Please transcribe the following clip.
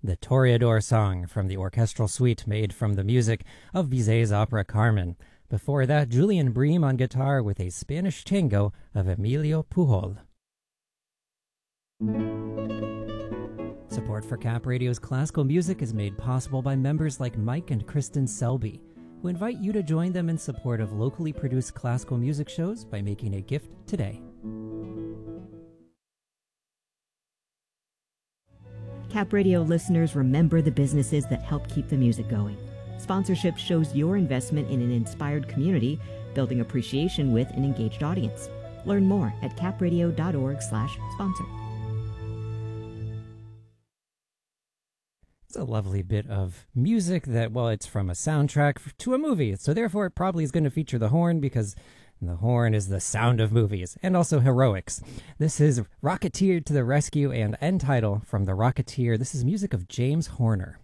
The Toreador song from the orchestral suite made from the music of Bizet's opera Carmen. Before that, Julian Bream on guitar with a Spanish tango of Emilio Pujol. Support for Cap Radio's classical music is made possible by members like Mike and Kristen Selby, who invite you to join them in support of locally produced classical music shows by making a gift today. Cap Radio listeners, remember the businesses that help keep the music going. Sponsorship shows your investment in an inspired community, building appreciation with an engaged audience. Learn more at capradio.org/sponsor. It's a lovely bit of music that, well, it's from a soundtrack to a movie, so therefore it probably is going to feature the horn because the horn is the sound of movies and also heroics. This is Rocketeer to the Rescue and end title from The Rocketeer. This is music of James Horner.